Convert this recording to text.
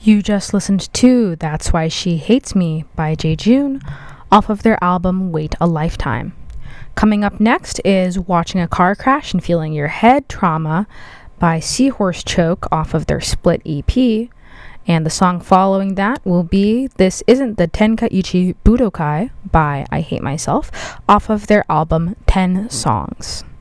You just listened to That's Why She Hates Me by Jay June off of their album Wait a Lifetime. Coming up next is Watching a Car Crash and Feeling Your Head Trauma by Seahorse Choke off of their Split EP. And the song following that will be This Isn't the Tenkaichi Budokai by I Hate Myself off of their album 10 Songs.